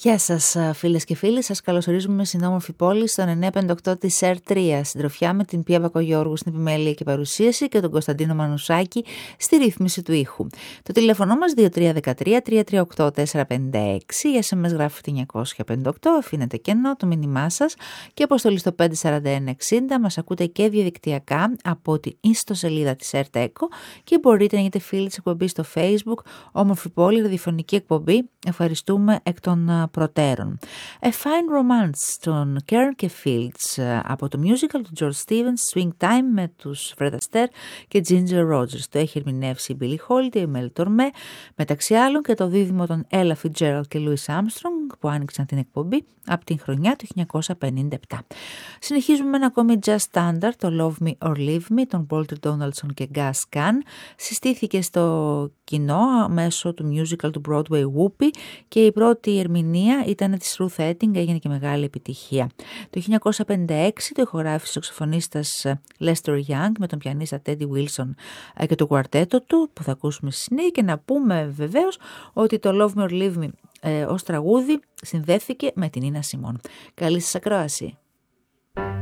Γεια σας φίλες και φίλοι, σας καλωσορίζουμε στην όμορφη πόλη στον 958 της ΕΡ3, συντροφιά με την Πία Μπακογιώργου στην επιμέλεια και παρουσίαση και τον Κωνσταντίνο Μανουσάκη στη ρύθμιση του ήχου. Το τηλέφωνο μας 2313-338-456, η SMS γράφει 958, αφήνετε κενό το μήνυμά σας και αποστολή στο 54160. Μας ακούτε και διαδικτυακά από την ιστοσελίδα της ΕΡΤ-ΕΚΟ και μπορείτε να γίνετε φίλοι της εκπομπής στο Facebook, όμορφη πόλη, ραδιοφωνική εκπομπή. Ευχαριστούμε εκ των προτέρων. A Fine Romance των Kern και Fields από το musical του George Stevens Swing Time με τους Fred Astaire και Ginger Rogers. Το έχει ερμηνεύσει η Billie Holiday, η Mel Tormé, μεταξύ άλλων και το δίδυμο των Ella Fitzgerald και Louis Armstrong που άνοιξαν την εκπομπή από την χρονιά του 1957. Συνεχίζουμε με ένα ακόμη jazz standard, το Love Me or Leave Me των Walter Donaldson και Gus Kahn. Συστήθηκε στο κοινό μέσω του musical του Broadway Whoopi και η πρώτη ερμηνεία ήταν της Ruth Etting, έγινε και μεγάλη επιτυχία. Το 1956 το ηχογράφησε ο σαξοφωνίστας Lester Young με τον πιανίστα Teddy Wilson και το κουαρτέτο του που θα ακούσουμε στη συνέχεια, και να πούμε βεβαίως ότι το Love Me or Leave Me ως τραγούδι συνδέθηκε με την Nina Simone. Καλή σας ακρόαση.